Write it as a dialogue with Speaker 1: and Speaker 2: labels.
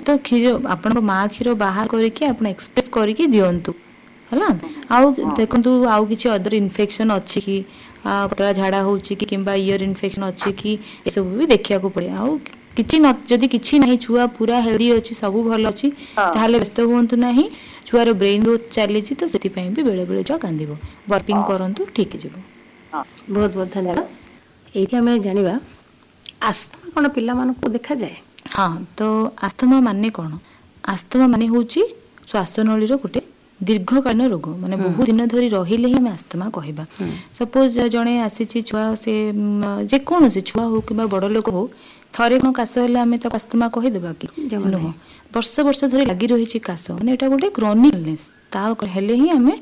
Speaker 1: ତ କ୍ଷୀର ଆପଣ ମାଆ କ୍ଷୀର ବାହାର କରିକି ଆପଣ ଏକ୍ସପ୍ରେସ୍ କରିକି ଦିଅନ୍ତୁ ହେଲା। ଆଉ ଦେଖନ୍ତୁ ଆଉ କିଛି ଅଦର ଇନଫେକ୍ସନ୍ ଅଛି କି ପତଳା ଝାଡ଼ା ହେଉଛି କି କିମ୍ବା ଇୟର ଇନଫେକ୍ସନ୍ ଅଛି କି ଏସବୁ ବି ଦେଖିବାକୁ ପଡ଼େ। ଆଉ କିଛି ଯଦି କିଛି ନାହିଁ ଛୁଆ ପୁରା ହେଲ୍ଦି ଅଛି ସବୁ ଭଲ ଅଛି ତାହେଲେ ବ୍ୟସ୍ତ ହୁଅନ୍ତୁ ନାହିଁ। ଛୁଆର ବ୍ରେନ୍ ଗ୍ରୋଥ୍ ଚାଲିଛି ତ ସେଥିପାଇଁ ବି ବେଳେବେଳେ ଛୁଆ କାନ୍ଦିବ। ବର୍ପିଂ କରନ୍ତୁ ଠିକ୍ ଯିବ।
Speaker 2: ବହୁତ ବହୁତ ଧନ୍ୟବାଦ। ଏଇଠି ଆମେ ଜାଣିବା ଆସ୍ଥମା କ'ଣ ପିଲାମାନଙ୍କୁ ଦେଖାଯାଏ?
Speaker 1: ହଁ, ତ ଆସ୍ଥମା ମାନେ କ'ଣ? ଆସ୍ଥମା ମାନେ ହେଉଛି ଶ୍ୱାସନଳୀର ଗୋଟେ ଦୀର୍ଘକାଳୀନ ରୋଗ, ମାନେ ବହୁତ ଦିନ ଧରି ରହିଲେ ହିଁ ଆମେ ଆସ୍ଥମା କହିବା। ସପୋଜ ଜଣେ ଆସିଛି ଛୁଆ, ସେ ଯେକୌଣସି ଛୁଆ ହଉ କିମ୍ବା ବଡ଼ ଲୋକ ହଉ, ଥରେ କ'ଣ କାଶ ହେଲେ ଆମେ ତାକୁ ଆସ୍ଥମା କହିଦେବା କି? ନୁହଁ। ବର୍ଷ ବର୍ଷ ଧରି ଲାଗି ରହିଛି କାଶ, ମାନେ ଏଇଟା ଗୋଟେ କ୍ରନିକ ଇଲନେସ୍। ତା ହେଲେ ହିଁ ଆମେ